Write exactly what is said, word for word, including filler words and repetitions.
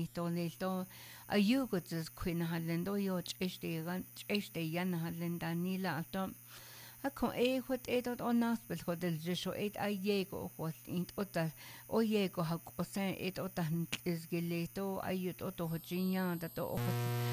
tonilto ayugots queen halendo yo cheshte gan cheshte yan halenda nila atom Ako e hot e dot on naspel hot el jesho et a yego hot int ota o yego hak o sen et ota is geleto ayut oto hojinya dat o